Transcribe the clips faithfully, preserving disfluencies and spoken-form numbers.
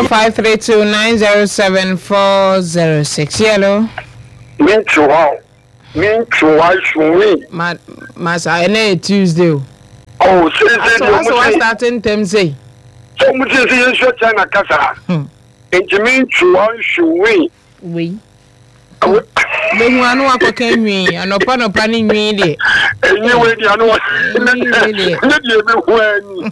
zero five three two nine zero seven four zero six. Hello. Me too. Me too. I should me. Ma, masa, ene Tuesday. Oh, say say. So so I starting them say. So much is in short China kasa. Enti me too. I should we. We. Me hu anu akoka nwi, anopa nopa ni nwi de. Enyi we di anu. Nwi de. Ne de me hu ani.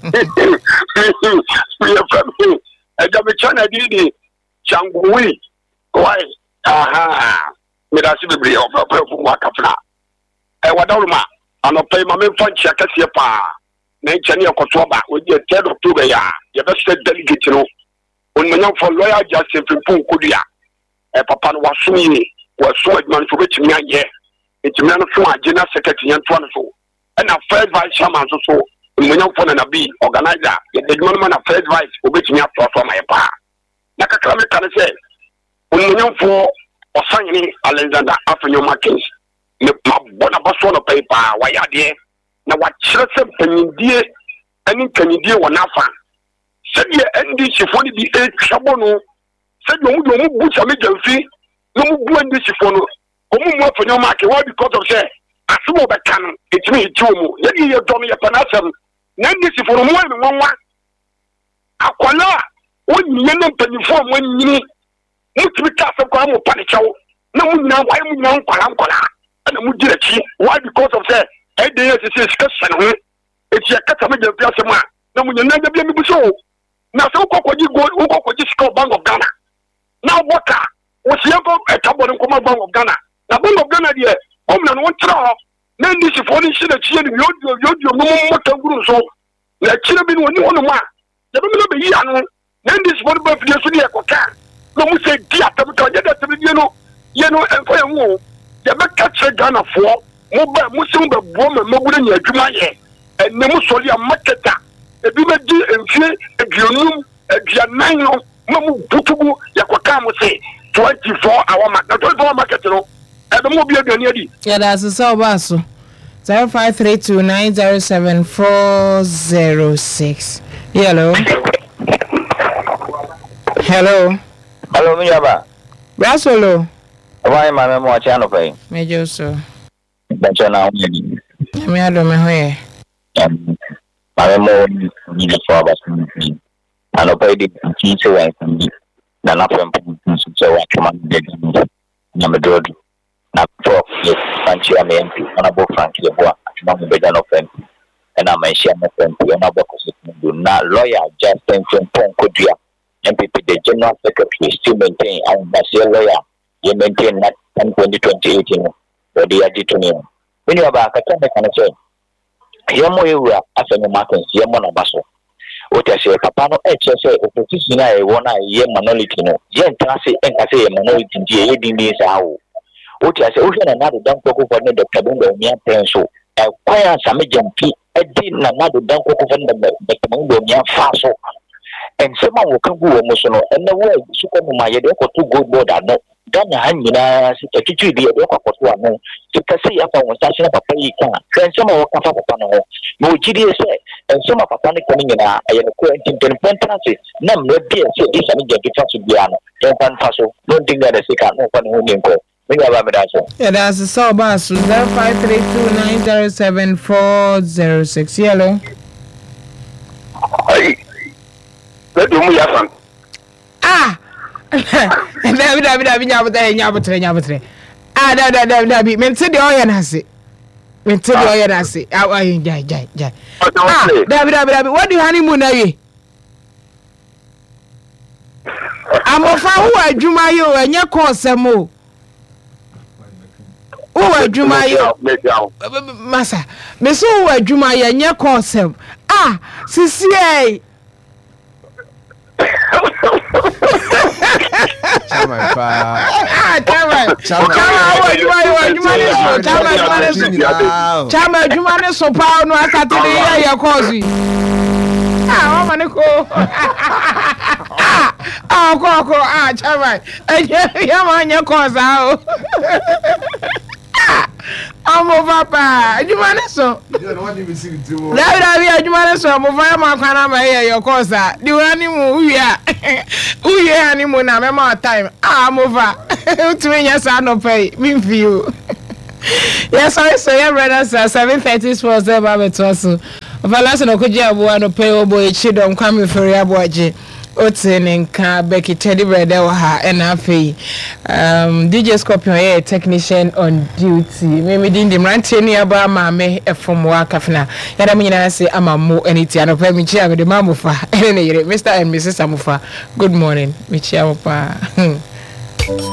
We family. Eja me China di di. Changui. Why? Aha. Me da si bebre o fa fu wa kafra. E wadawruma anopa ma me fa nchia kase pa. Na nchia ne ekoto ba, we di third October ya. Ye be state delegate no. On me for lawyer Justin Frimpong Kodua. E papa no wasumi waso adman so betimi aye. Etimi no so agena secretary yanto no so. E na first vice chairman so so. On me for na bi organizer. Ye adman man na first vice obetimi ato so ma ye pa. Na kakra me kan say on me for Osanyini Alexander Afenyo Makins ne mabona baso no paper wa yade na wa kyerɛ sɛ panyindie ani kanyindie wɔ nafa sɛdeɛ N D C fo ne bi etwabo no sɛdeɛ ɔmo de ɔmo bu same jamfi no mo bu N D C fo no ɔmo mu Afenyo Makins why because of say asemo bɛka no etimi eti ɔmo yɛde yɛ dɔ no yɛ panasɛm na N D C fo no mo ne nwanwa akwala onyiye ne mpanyifo mo nyini mutimi ka asem kwa mo panichawo na munyina why munyina nkwala nkwala na mudire chi why because of say e dey yes say discussion ho e ti akata me jamfi asem a na munyina na bia me buso na so kokoji go kokoji score Bank of Ghana na waka wo sie ko etabo ne koma Bank of Ghana na Bank of Ghana dey o mna no ntra na ndi si fo ni shi na chi ni yodio yodio mo mo tanguru so na chi na bi no ni wono ma ya be me no be yi anu na ndi si fo ni ba fie so ni ekoka no mu say dia tabi ka je da tabi die no ye no enfo ye hu ye be ka che Ghana fo mo ba mu sim be bo me mabude nya adwuma ye enne mu soli a marketa e bi me di enfie aduonum aduanan no mo mu butubu ye kwaka mo say twenty-four hour market twenty-four hour market no e be mo bi aduani adi ya da so so ba so zero five three two nine zero seven four zero six. Hello. Hello. Hello, Miyaba. Brasolo. Why, my memo, I can't pay. Major, so. That's now. Me, I don't know where. My memo, need a father. And I paid the teacher and me. None of them, so I come on the number road. Not for yes, Franchi, I'm empty. On a book, Franchi, a book, not a better offense. And I'm a share my friend, you're not not lawyer, just and from Ponkodia. M P P, the General Secretary, still maintain and Basia lawyer, you maintain that twenty eighteen, or the additional. When you are back, I can't make an answer. Yamo, you are Afenyo Makins, Yamon Basso. What I say, Capano, H S A, opposition, I want a year minority, no, Yen Tassi, and I say a minority, aiding this hour. What I say, Ocean another dump for the Kabunga, Mian Penso, a choir, some jumpy, a din another dump for the Kabunga, Mian Faso. And someone will come to emotional and the word super my yet to go board are not done a hand in a kitchen be a work of one to see up on station of a pay can. Then someone will come up upon her. No G D S and some of a panic coming in a quarantine ten penalty. None no dear say this and get to touch Biano. Don't fan faso. Don't think that a second no one who name go. Yeah, that's a so bass zero five three two nine zero seven four zero six. Hello. Hey. Let do me yasan. Ah. Dabi dabi dabi nyabotre nyabotre nyabotre. Ah da da da dabi mente de oye na se. Mente de oye na se. Ah ayi jai jai jai. Ah dabi dabi dabi what do honeymoon na ye? Amofa hu adwuma ye o enye konsem o. Hu adwuma ye. Masa, me so hu adwuma ye enye konsem. Ah, sisi eh. Chama pa. Ah, chama. Chama, o juma o juma ni so, chama juma ni so. Chama juma ni so pa no akatire ya ya kozi. Ah, o mane ko. Ah, ah ko ko ah chama. Ya ma nya koza o. Amo papa, adwuma ne so. Dabi dabi adwuma ne so, mo fa ma kwana ma ye your course a. Di wani mu uya. Uya ani mu na me ma time. Ah mo fa. Utumi nya sa no pay. Me feel. Yes, sorry, so yeah, brothers, seven thirty sports there ba beto so. Valasa no koji abo no pay obo e chidom kwame feri abo aje. Otin nka Becky Teddy brother wa ha na afei um D J Scorpion here technician on duty me me din dem rantie ni aba ma me efom wa kafna ya da me nyina say amammo aniti anopa me chia me de mamufa ene ne yire Mister and Missus Amufa good morning me chia mo pa